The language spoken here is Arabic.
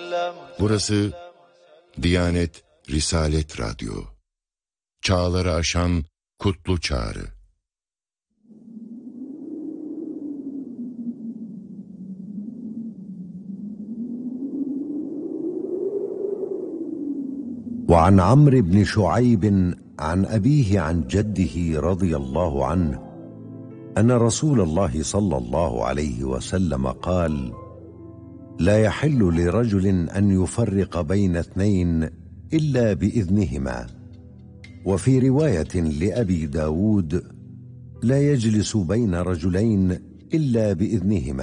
Burası Diyanet Risalet Radyo. Çağları aşan kutlu çağrı. وعن عمرو بن شعيب عن أبيه عن جده رضي الله عنه أن رسول الله صلى الله عليه وسلم قال: لا يحل لرجل أن يفرق بين اثنين إلا بإذنهما. وفي رواية لأبي داود: لا يجلس بين رجلين إلا بإذنهما.